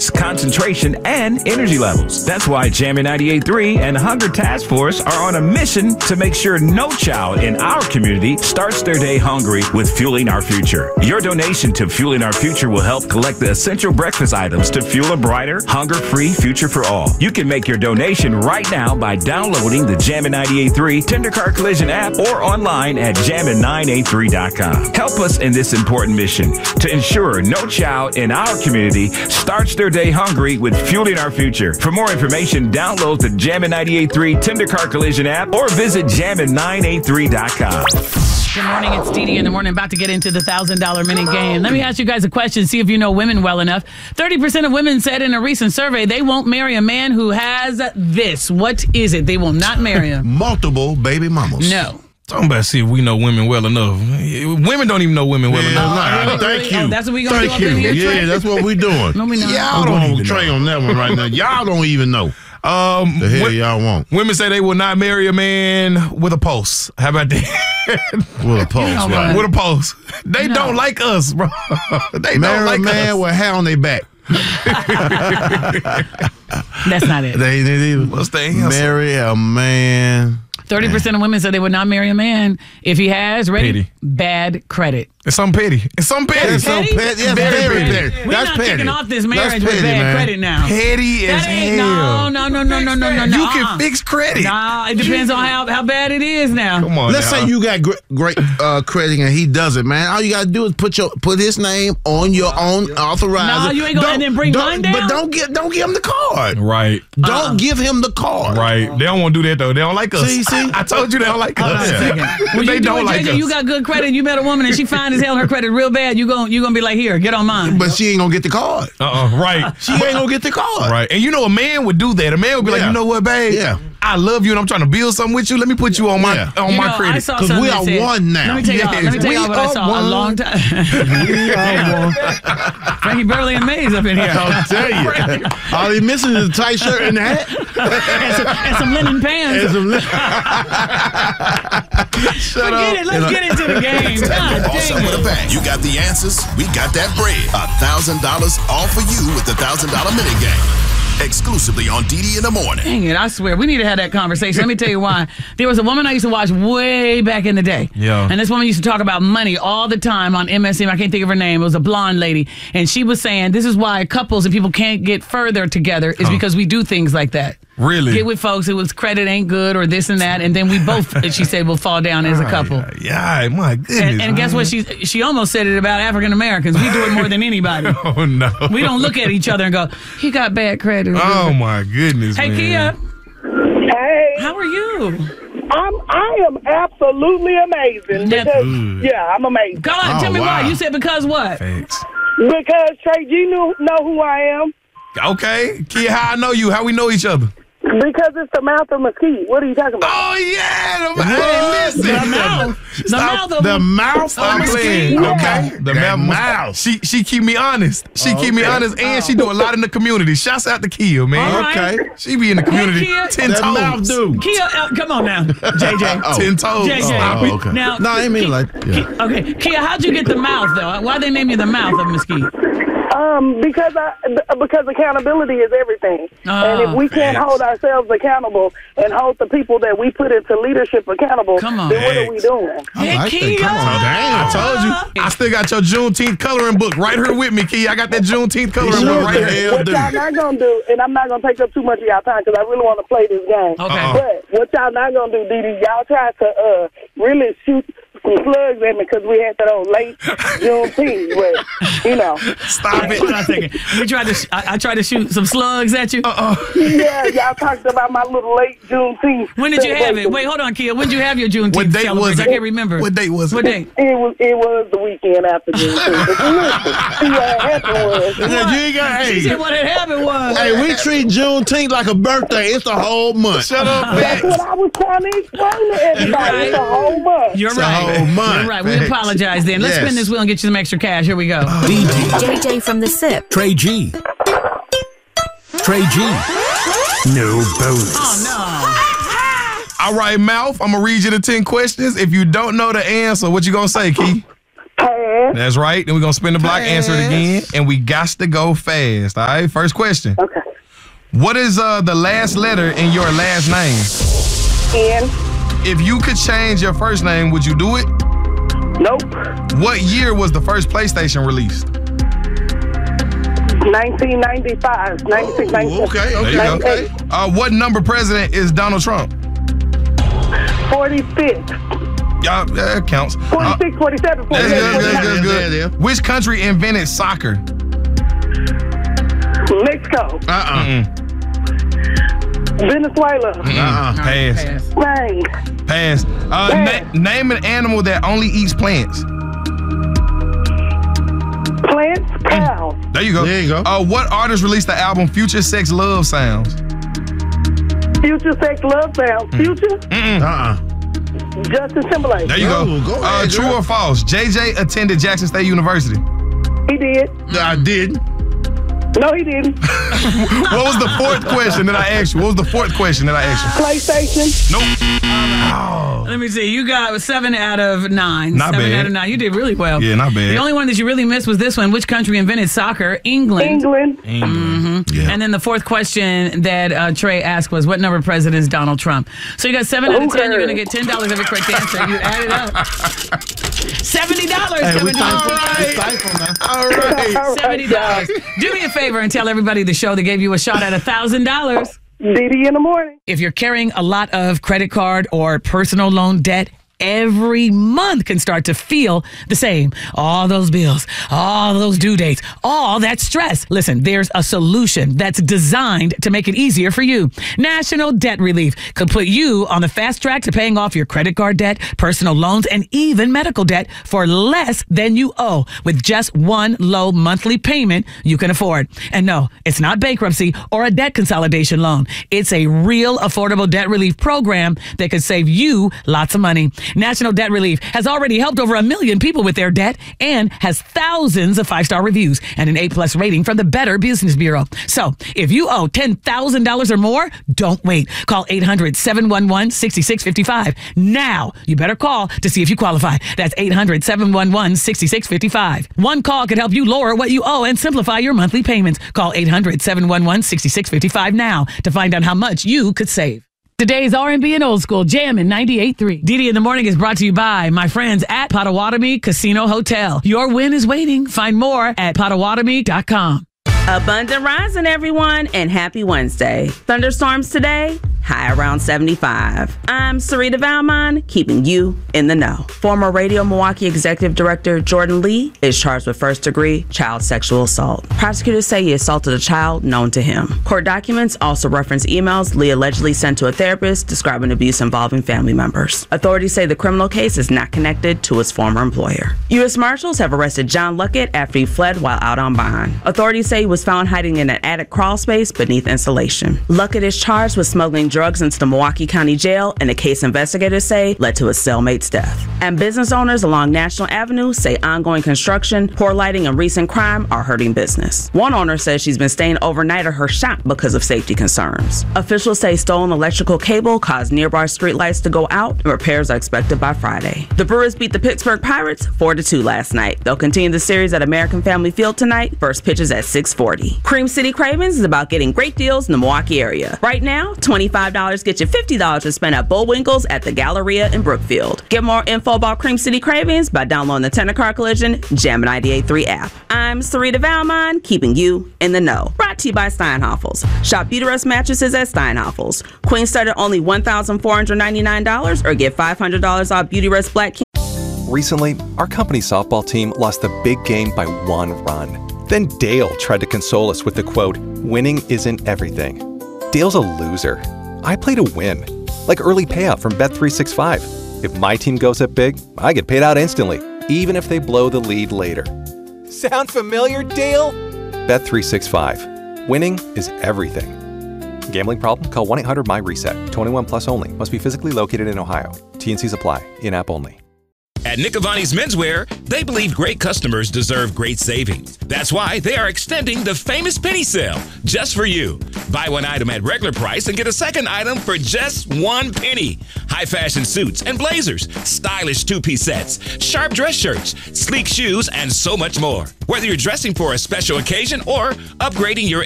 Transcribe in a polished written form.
focus, concentration, and energy levels. That's why Jammin' 98.3 and Hunger Task Force are on a mission to make sure no child in our community starts their day hungry with Fueling Our Future. Your donation to Fueling Our Future will help collect the essential breakfast items to fuel a brighter, hunger-free future for all. You can make your donation right now by downloading the Jammin' 98.3 Tender Car Collision app or online at jammin983.com. Help us in this important mission to ensure no child in our community starts their day hungry with Fueling Our Future. For more information, download the Jammin' 98.3 Tender Car Collision app or visit jammin983.com. Good morning, it's Dee Dee in the morning, about to get into the $1,000 minute game. Let me ask you guys a question, see if you know women well enough. 30% of women said in a recent survey they won't marry a man who has this. What is it? They will not marry him. Multiple baby mamas. No. Talking about see if we know women well enough. Women don't even know women well enough. Thank you. That's what we gonna Thank do up in you. here, Trey? Yeah, that's what we doing. No, we not. Y'all don't even Trey on that one right now. Y'all don't even know. The hell y'all want? Women say they will not marry a man with a pulse. How about that? With a pulse, right? With a pulse. They don't like us, bro. They marry don't like a man us. with hair on their back. That's not it. They ain't it either. What's the answer? Marry a man. 30% of women said they would not marry a man if he has bad credit. It's something petty. It's something petty. It's so petty. Yeah, very petty. We're That's not petty. kicking off this marriage That's with petty, bad man. credit now. Petty as hell. No. You can fix credit. Nah, it depends on how bad it is now. Come on. Let's say you got great credit and he doesn't, man. All you got to do is put his name on your own authorizer. No, you ain't going to then bring mine down. But don't give him the card. Right. Don't give him the card. Right. They don't want to do that, though. They don't like us. See? I told you they don't like us. When They you don't like us. You got good credit and you met a woman and she fine as hell, her credit real bad, you gonna be like, here, get on mine. But she ain't going to get the card. Right. She ain't going to get the card. Right. And you know a man would do that. A man would be like, you know what, babe? Yeah. I love you and I'm trying to build something with you. Let me put you on my credit. Because we are one now. Let me tell y'all what I saw a long time. We are one. Frankie Burley and Mays up in here. I'll tell you. All he missing is a tight shirt and a hat. and some linen pants. Forget it. Let's get into the game. God Boss up with a bang. You got the answers. We got that bread. $1,000 all for you with the $1,000 minute game. Exclusively on Dee Dee in the morning. Dang it, I swear. We need to have that conversation. Let me tell you why. There was a woman I used to watch way back in the day. Yeah. And this woman used to talk about money all the time on MSM. I can't think of her name. It was a blonde lady. And she was saying this is why couples and people can't get further together is because we do things like that. Really? Get with folks who was credit ain't good or this and that. And then we both, she said, will fall down as a couple. Yeah, my goodness. And guess what? She almost said it about African Americans. We do it more than anybody. Oh, no. We don't look at each other and go, he got bad credit. Oh, my goodness, Hey, man. Kia. Hey, How are you? I am absolutely amazing. Because, I'm amazing. Go on, tell me why. You said because what? Thanks. Because Trey, you know who I am. Okay. Kia, how I know you? How we know each other? Because it's the mouth of Mesquite. What are you talking about? Oh, yeah. Hey, listen. The mouth. The mouth of Mesquite. Okay. The mouth. She keep me honest. She keep me honest, and she do a lot in the community. Shouts out to Kia, man. All right. Okay. She be in the community. Kia. 10 That toes. mouth dude. Kia, come on now, JJ. 10 toes. JJ. okay. Now, No, I ain't mean like Okay, Kia, how'd you get the mouth though? Why they name you the mouth of Mesquite? Because accountability is everything. And if we can't hold ourselves accountable and hold the people that we put into leadership accountable, Come on. then what are we doing? Hey, Kia. Come on, damn. I told you. I still got your Juneteenth coloring book right here with me, Kia. I got that Juneteenth coloring book right here. What y'all not going to do, and I'm not going to take up too much of y'all time because I really want to play this game. Okay. But what y'all not going to do, Dee Dee, y'all try to really shoot some slugs at me because we had that old late Juneteenth. But, you know. Stop it. Hold on a second. I tried to shoot some slugs at you. Yeah, y'all talked about my little late Juneteenth. When did you have it? Wait, hold on, Kia. When did you have your Juneteenth What date celebration? was it? I can't remember. What date was it? What date? It was the weekend after Juneteenth. But listen, see what happened was. You ain't got, She said what had happened was. hey, we treat Juneteenth like a birthday. It's a whole month. Shut up, That's what I was trying to explain to everybody. It's a whole month. You're It's a right. whole month. You're right. We apologize then. Let's Yes. spin this wheel and get you some extra cash. Here we go. JJ from the SIP. Trey G. Trey G. No bonus. Oh, All right, Mouth, I'm going to read you the 10 questions. If you don't know the answer, what you going to say, Key? Pass. That's right. Then we're going to spin the block, answer it again, and we got to go fast. All right, first question. Okay. What is the last letter in your last name? N. If you could change your first name, would you do it? Nope. What year was the first PlayStation released? 1995. 1995. Okay. There you go. What number president is Donald Trump? 45th. Yeah, that counts. 46, 47, 48, That's 49. good. Which country invented soccer? Mexico. Venezuela. Pass. Spain. Pass. Name an animal that only eats plants. Plants. Cows. There you go. There you go. What artist released the album Future Sex Love Sounds? Future Sex Love Sounds. Future. Justin Timberlake. There you go. Go ahead, True girl. or false? JJ attended Jackson State University. He did. I did. No, he didn't. What was the fourth question that I asked you? PlayStation. Nope. Let me see. You got 7 out of 9. Not 7 bad. out of 9. You did really well. Yeah, not bad. The only one that you really missed was this one. Which country invented soccer? England. Yeah. And then the fourth question that Trey asked was, what number president is Donald Trump? So you got 7 out of 10. You're going to get $10 every correct answer. You add it up. $70 coming down. All right. $70. Do me a favor and tell everybody the show that gave you a shot at $1,000. Didi in the morning. If you're carrying a lot of credit card or personal loan debt, every month can start to feel the same. All those bills, all those due dates, all that stress. Listen, there's a solution that's designed to make it easier for you. National Debt Relief could put you on the fast track to paying off your credit card debt, personal loans, and even medical debt for less than you owe with just one low monthly payment you can afford. And no, it's not bankruptcy or a debt consolidation loan. It's a real affordable debt relief program that could save you lots of money. National Debt Relief has already helped over 1 million people with their debt and has thousands of 5-star reviews and an A+ rating from the Better Business Bureau. So if you owe $10,000 or more, don't wait. Call 800-711-6655. Now, you better call to see if you qualify. That's 800-711-6655. One call could help you lower what you owe and simplify your monthly payments. Call 800-711-6655 now to find out how much you could save. Today's R&B and old school Jammin' 98.3. Didi in the Morning is brought to you by my friends at Potawatomi Casino Hotel. Your win is waiting. Find more at Potawatomi.com. Abundant rising, everyone, and happy Wednesday. Thunderstorms today, high around 75. I'm Sarita Valmon, keeping you in the know. Former Radio Milwaukee Executive Director Jordan Lee is charged with first-degree child sexual assault. Prosecutors say he assaulted a child known to him. Court documents also reference emails Lee allegedly sent to a therapist describing abuse involving family members. Authorities say the criminal case is not connected to his former employer. U.S. Marshals have arrested John Luckett after he fled while out on bond. Authorities say he was found hiding in an attic crawl space beneath insulation. Luckett is charged with smuggling drugs into the Milwaukee County Jail in a case investigators say led to his cellmate's death. And business owners along National Avenue say ongoing construction, poor lighting, and recent crime are hurting business. One owner says she's been staying overnight at her shop because of safety concerns. Officials say stolen electrical cable caused nearby streetlights to go out, and repairs are expected by Friday. The Brewers beat the Pittsburgh Pirates 4-2 last night. They'll continue the series at American Family Field tonight. First pitch is at 6:40. Cream City Cravens is about getting great deals in the Milwaukee area. Right now, $25 gets you $50 to spend at Bullwinkle's at the Galleria in Brookfield. Get more info about Cream City Cravens by downloading the Tenor Car Collision Jammin' 98.3 app. I'm Sarita Valmon, keeping you in the know. Brought to you by Steinhoffels. Shop Beautyrest mattresses at Steinhoffels. Queen start at only $1,499 or get $500 off Beautyrest Black King. Recently, our company's softball team lost the big game by 1 run. Then Dale tried to console us with the quote, "Winning isn't everything." Dale's a loser. I play to win. Like early payout from Bet365. If my team goes up big, I get paid out instantly, even if they blow the lead later. Sound familiar, Dale? Bet365. Winning is everything. Gambling problem? Call 1-800-MY-RESET. 21 plus only. Must be physically located in Ohio. T&Cs apply. In-app only. At Nick Avani's Menswear, they believe great customers deserve great savings. That's why they are extending the famous penny sale just for you. Buy one item at regular price and get a second item for just 1 penny. High fashion suits and blazers, stylish two-piece sets, sharp dress shirts, sleek shoes, and so much more. Whether you're dressing for a special occasion or upgrading your